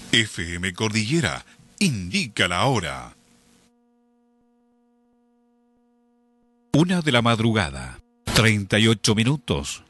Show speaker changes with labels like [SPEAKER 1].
[SPEAKER 1] FM Cordillera indica la hora. 1 de la madrugada, 38 minutos.